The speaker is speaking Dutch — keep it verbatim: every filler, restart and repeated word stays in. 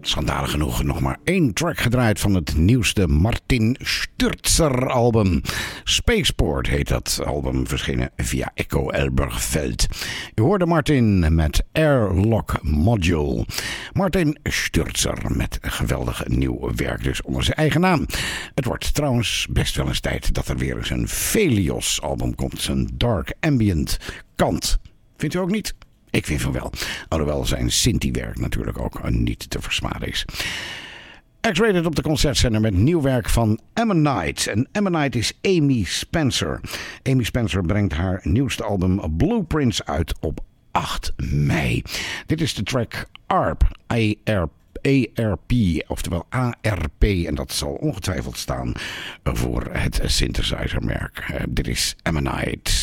Schandalig genoeg nog maar één track gedraaid van het nieuwste Martin Sturzer album. Spaceport heet dat album, verschenen via Echo Elberfeld. U hoorde Martin met Airlock Module. Martin Sturzer met geweldig nieuw werk dus onder zijn eigen naam. Het wordt trouwens best wel eens tijd dat er weer eens een Velios album komt. Zijn dark ambient kant. Vindt u ook niet? Ik vind van wel. Alhoewel zijn Sinti-werk natuurlijk ook niet te versmaden is. X-Rated op de concertzender met nieuw werk van Ammonite. En Ammonite is Amy Spencer. Amy Spencer brengt haar nieuwste album Blueprints uit op acht mei. Dit is de track A R P. A R P. A R P, oftewel A R P, en dat zal ongetwijfeld staan voor het synthesizermerk. Uh, dit is Ammonite.